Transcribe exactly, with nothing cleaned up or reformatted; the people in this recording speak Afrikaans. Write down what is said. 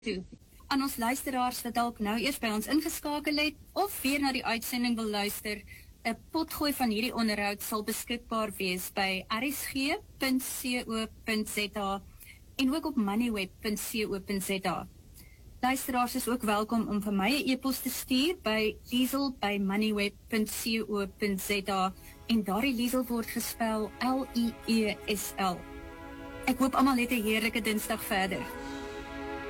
toe. Aan ons luisteraars wat dalk nou eers by ons ingeskakel het, of weer na die uitsending wil luister, 'n potgooi van hierdie onderhoud sal beskikbaar wees by r s g punt co punt z a en ook op moneyweb punt co punt z a. Luisteraars is ook welkom om vir my 'n e-pos te stuur by liesel by moneyweb punt co punt z a en daardie Liesel word gespel L I E S L. Ek hoop almal het 'n heerlike Dinsdag verder.